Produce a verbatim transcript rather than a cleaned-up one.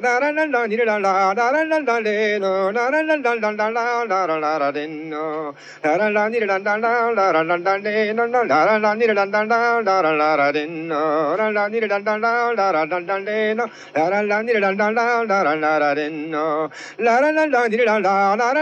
da da da da da da da da da da de no da da da da da da da da da da de no da da da da da da da da da da de no no da da da da da da da da da da de no da da da da da da da da da de no da da da da da da da da da de no la la la la da da da da